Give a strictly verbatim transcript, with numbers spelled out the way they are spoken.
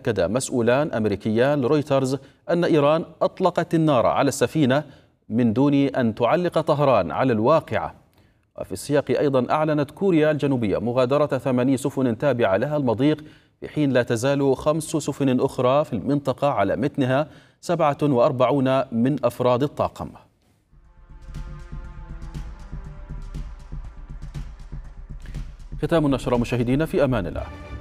أكد مسؤولان أمريكيان لرويترز أن إيران أطلقت النار على السفينة من دون أن تعلق طهران على الواقعة. وفي السياق أيضا أعلنت كوريا الجنوبية مغادرة ثماني سفن تابعة لها المضيق، في حين لا تزال خمس سفن أخرى في المنطقة على متنها سبعة وأربعون من أفراد الطاقم. ختام النشرة مشاهدينا، في أمان الله.